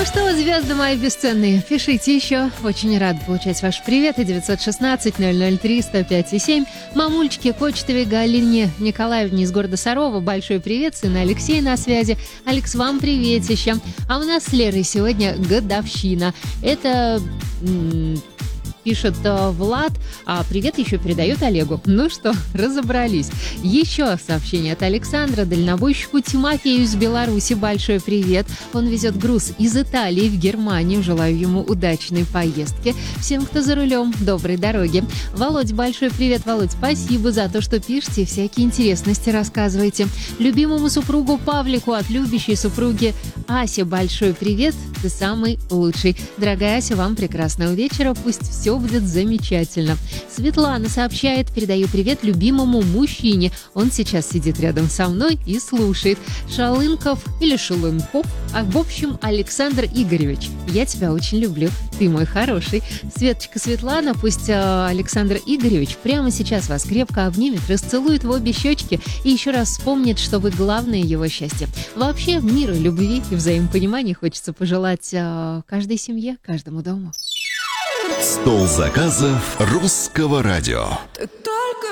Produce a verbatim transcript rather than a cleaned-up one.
Ну что, звезды мои бесценные, пишите еще. Очень рад получать ваши приветы. девятьсот шестнадцать ноль ноль три сто пять и семь. Мамульчике Кочетовой Галине Николаевне из города Сарова большой привет. Сын Алексей на связи. Алекс, вам приветище. А у нас с Лерой сегодня годовщина. Это... М- Пишет э, Влад, а привет еще передает Олегу. Ну что, разобрались. Еще сообщение от Александра, дальнобойщику Тимофею из Беларуси. Большой привет. Он везет груз из Италии в Германию. Желаю ему удачной поездки. Всем, кто за рулем, доброй дороги. Володь, большой привет, Володь. Спасибо за то, что пишете, всякие интересности рассказываете. Любимому супругу Павлику от любящей супруги Асе большой привет. Ты самый лучший. Дорогая Ася, вам прекрасного вечера. Пусть все будет замечательно. Светлана сообщает, передаю привет любимому мужчине. Он сейчас сидит рядом со мной и слушает. Шалынков или Шалынков, а в общем Александр Игоревич, я тебя очень люблю. Ты мой хороший. Светочка Светлана, пусть э, Александр Игоревич прямо сейчас вас крепко обнимет, расцелует в обе щечки и еще раз вспомнит, что вы главное его счастье. Вообще мира, любви и взаимопонимания хочется пожелать э, каждой семье, каждому дому. Стол заказов русского радио.